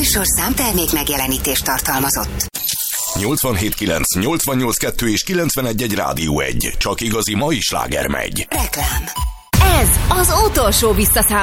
műsor számtermék megjelenítést tartalmazott. 87.9, 88.2 és 91.1 Rádió 1. Csak igazi mai sláger megy. Reklám. Ez az utolsó visszaszámolás.